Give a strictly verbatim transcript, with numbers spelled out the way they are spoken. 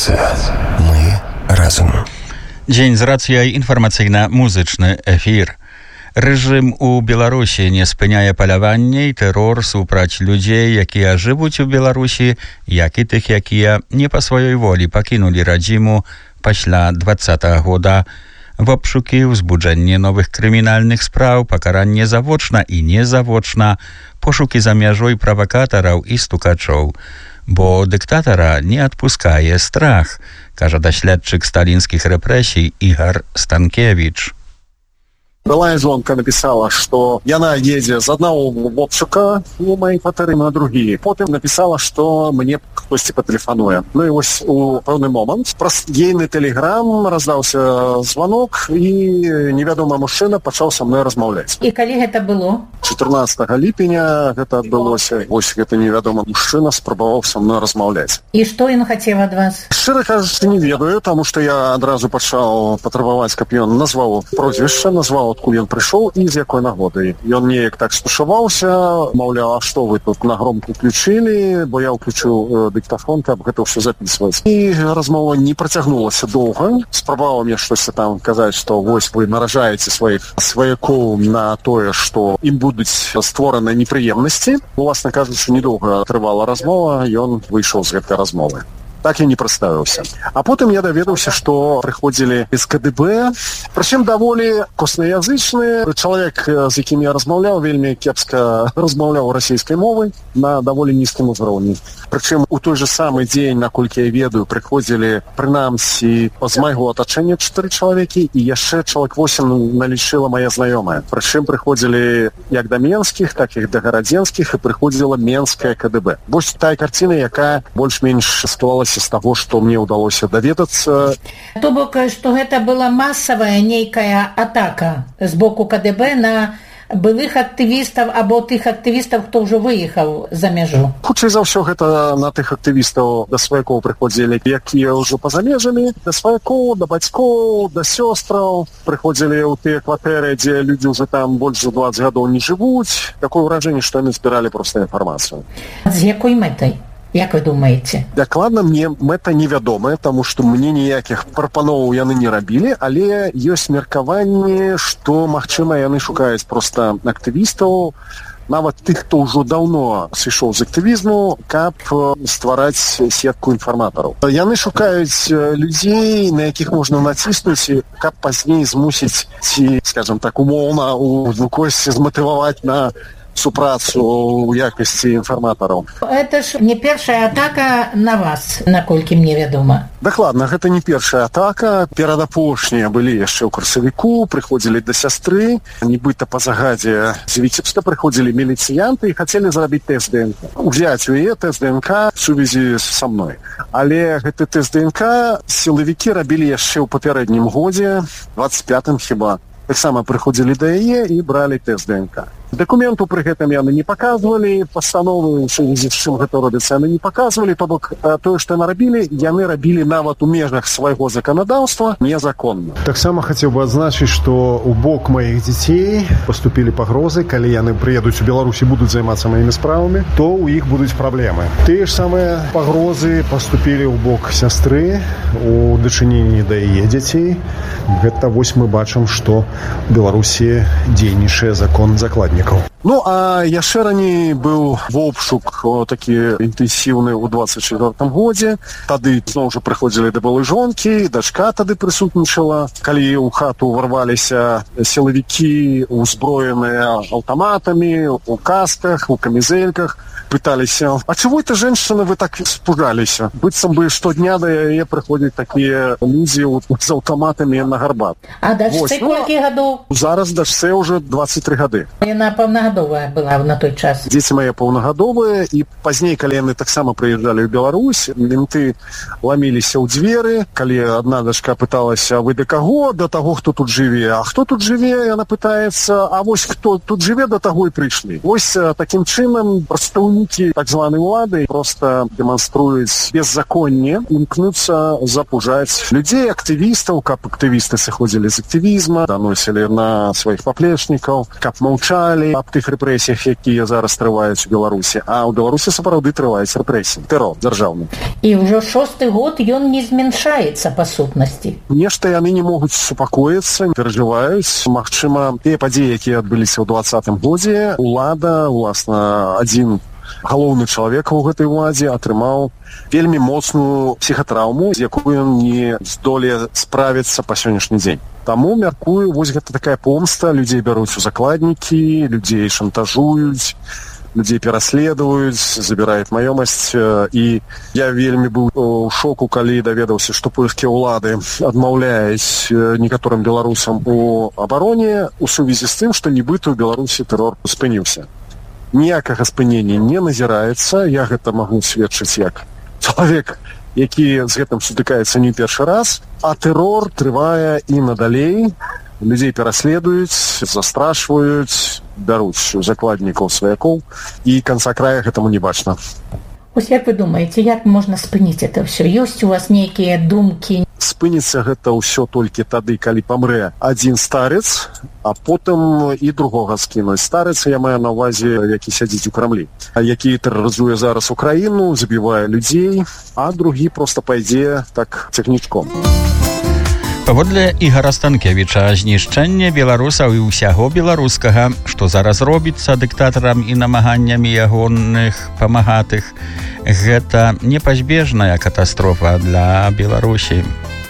Радыёстанцыя. Мы разам. Дзень з рацыяй інфармацыйна-музычны эфір. Рэжым у Беларусі не спыняе паляванне і тэрор супраць людзей, якія жывуць у Беларусі, як і тых, якія не па сваёй волі пакінулі радзіму пасля двадцатага года. В обшукі, узбуджэнне новых крымінальных спраў, пакаранне завочна і незавочна, пошукі за мяжой правакатараў і стукачоў. Бо дыктатара не адпускае страх, кажа даследчык сталінскіх рэпрэсій Ігар Станкевіч. Былая жонка написала, что яна едзе з аднаго обшука у моей кватэры на другі. Потым написала, что мне хтосьці патэлефануе. Ну і вось у пэўны момант праз ейны тэлеграм раздаўся звонок, і невядомы мужчына пачаў са мной размаўляць. І калі гэта было? чатырнаццатага ліпеня гэта адбылося. Вось гэты невядомы мужчына спрабаваў са мной размаўляць. І што ён хацеў ад вас? Шчыра кажучы, не ведаю, таму што я адразу пачаў патрабаваць, каб ён назваў прозвішча, назваў, адкуль ён прыйшоў і з якой нагоды. Ён неяк так стушаваўся, маўляў, а што вы тут на громку включылі, бо я ўключыў дыктафон, каб гэта ўсё записываць. І размова не працягнулася доўга. Спрабаваў мне штосьці там казаць, што вось вы наражаеце сваіх сваякоў на тое, што ім будуць створаны непрыемнасці. Уласна кажучы, недоўга трывала размова, ён выйшаў з гэтай размовы. Так і не прадставіўся. А потым я даведаўся, што прыходзілі з ка дэ бэ, прычым даволі коснаязычны. Чалавек, з якім я размаўляў, вельмі кепска размаўляў расійскай мовай на даволі нізкім узроўні. Прычым у той же самы дзень, наколькі я ведаю, прыходзілі прынамсі з майго атачэння чатыры чалавекі, і яшчэ чалавек восем налічыла мая знаёмая. Прычым прыходзілі як да менскіх, так і да гарадзенскіх, і прыходзіла менская ка дэ бэ. Вось тая карціна, якая больш-менш склалася з таго, што мне ўдалося даведацца. То бок, што гэта была масавая нейкая атака з боку ка дэ бэ на былых актывістаў або тых актывістаў, хто ўжо выехаў за мяжу? Хутчэй за ўсё, гэта на тых актывістаў да сваякоў прыходзілі, якія ўжо па-за межамі, да сваякоў, да бацькоў, да сёстраў. Прыходзілі ў тыя кватэры, дзе людзі ўжо там больш за дваццаць гадоў не жывуць. Такое ўражанне, што яны збіралі проста інфармацыю. З якой мэтай? Як вы думаеце? Дакладна мне мэта невядомая, таму што мне ніякіх прапановаў яны не рабілі, але ёсць меркаванне, што, магчыма, яны шукаюць проста актывістаў, нават тых, хто ўжо даўно сышоў з актывізму, каб ствараць сетку інфарматараў. Яны шукаюць людзей, на якіх можна націснуць, каб пазней змусіць, ці, скажам так, умоўна, у косці зматываваць на супрацу ў якасці інфарматараў. Это ж не першая атака на вас, наколькі мне вядома. Дакладна, гэта не першая атака. Перадапошнія былі яшчэ ў красавіку, прыходзілі да сястры, нібыта па загадзе з Віцебска прыходзілі міліцыянты і хацелі зрабіць тэст дэ эн ка. Узяць у яе тэст дэ эн ка в сувязі са мной. Але гэты тэст дэ эн ка сілавікі рабілі яшчэ ў папярэднім годзе, дваццаць пятым хіба. Таксама прыходзілі да яе і бралі тэст дэ эн ка. Дакументу пры гэтым яны не паказвалі, пастановы, у сувязі з чым гэта робіцца, яны не паказвалі, то бок тое, што яны рабілі, яны рабілі нават у межах свайго заканадаўства незаконна. Таксама хацеў бы адзначыць, што ў бок маіх дзяцей паступілі пагрозы, калі яны прыедуць у Беларусі, будуць займацца маімі справамі, то ў іх будуць праблемы. Тыя ж самыя пагрозы паступілі ў бок сястры у дачыненні да яе дзяцей. Гэта вось мы бачым, што ў Беларусі дзейнічае закон закладнікаў. Ну, а яшчэ раней быў вобшук такі інтэнсіўны ў дваццаць чвёртым годзе. Тады зноў жа прыходзілі да былой жонкі, дачка тады прысутнічала. Калі ў хату ўварваліся сілавікі, узброеныя аўтаматамі, у касках, у камізэльках, пыталіся: а чего это, женщина, вы так испугаліся? Быццам бы штодня да яе прыходзяць такія людзі з аўтаматамі на гарбат. А дачцы колькі гадоў? Зараз дачцэ ўжо дваццаць тры гады. Яна паўнагадовая была на той час. Дзеці мае паўнагадовыя, і пазней, калі яны таксама прыязджалі ў Беларусь, менты ламіліся ў дзверы. Калі адна дачка пыталася: вы да каго? Да таго, хто тут жыве. А хто тут жыве? Яна пытаецца: а вось хто тут жыве, да таго і прыйшлі. Вось такім чынам прадстаўнікі так званай улады проста дэманструюць беззаконне, імкнуцца запужаць людзей, актывістаў, каб актывісты сыходзілі з актывізма, даносілі на сваіх паплечнікаў, каб маўчалі аб тых рэпрэсіях, якія зараз трываюць у Беларусі. А ў Беларусі сапраўды трываюць рэпрэсіі, тэрор дзяржаўны. І ўжо шосты год ён не змяншаецца па сутнасці. Нешта яны не могуць супакоіцца, перажываюць. Магчыма, тыя падзеі, якія адбыліся ў двадцатым годзе, улада, уласна, адзін галоўны чалавек у гэтай уладзе атрымаў вельмі моцную псіхатраўму, з якой ён не здолее справіцца па сённяшні дзень. Таму, мяркую, вось гэта такая помста, людзей бяруць у закладнікі, людзей шантажуюць, людей пераследуюць, забіраюць маёмасць. І я вельмі быў у шоку, калі даведаўся, што польскія ўлады адмаўляюць некаторым беларусам у абароне у сувязі з тым, што нібыта ў Беларусі тэрор спыніўся. Ніякага спынення не назіраецца. Я гэта магу сведчыць як чалавек, які з гэтым сутыкаецца не першы раз, а тэрор трывае і надалей. Людзей пераследуюць, застрашваюць, бяруць закладнікаў, сваякоў, і канца края гэтаму не бачна. Вось як вы думаеце, як можна спыніць это ўсё? Ёсць у вас нейкія думкі? Спыніцца гэта ўсё толькі тады, калі памрэ адзін старец, а потым і другога скінуць. Старец, я маю на ўвазе, які сядзіць у Крамлі, які тэрарызуе зараз Украіну, забівае людзей, а другі проста пайдзе так цягнічком. Паводле Ігара Станкевіча, знішчэнне беларусаў і ўсяго беларускага, што зараз робіцца дыктатарам і намаганнямі ягоных памагатых, гэта непазбежная катастрофа для Беларусі.